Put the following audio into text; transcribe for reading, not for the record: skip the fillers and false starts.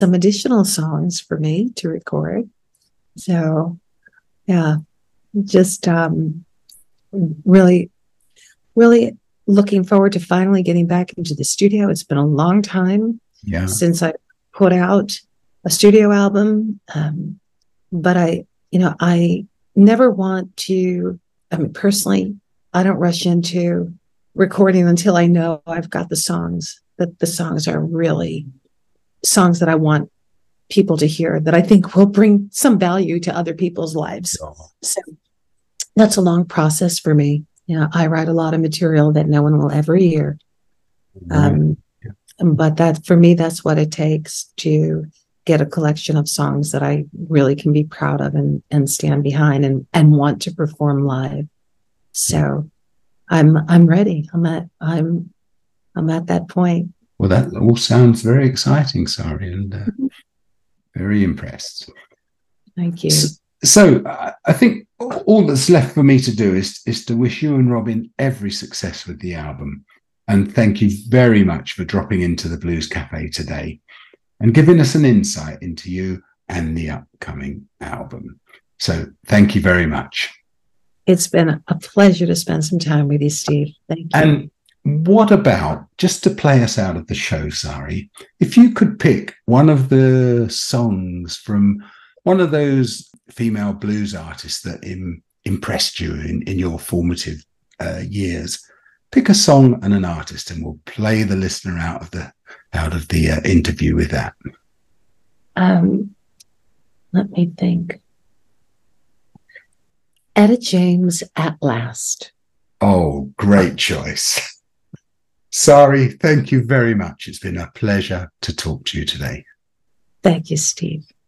some additional songs for me to record. So, yeah, just really, really looking forward to finally getting back into the studio. It's been a long time since I put out a studio album. But I never want to, I mean, personally, I don't rush into recording until I know I've got the songs, that the songs are really songs that I want people to hear, that I think will bring some value to other people's lives. So that's a long process for me. I write a lot of material that no one will ever hear. But that, for me, that's what it takes to get a collection of songs that I really can be proud of and stand behind and want to perform live. So I'm ready. I'm at that point. Well, that all sounds very exciting, Sari, and very impressed. Thank you. So I think all that's left for me to do is to wish you and Robin every success with the album. And thank you very much for dropping into the Blues Cafe today and giving us an insight into you and the upcoming album. So thank you very much. It's been a pleasure to spend some time with you, Steve. Thank you. And what about, just to play us out of the show, Sari, if you could pick one of the songs from one of those female blues artists that impressed you in your formative years, pick a song and an artist, and we'll play the listener out of the interview with that. Let me think. Etta James, At Last. Oh, great choice. Sari, thank you very much. It's been a pleasure to talk to you today. Thank you, Steve.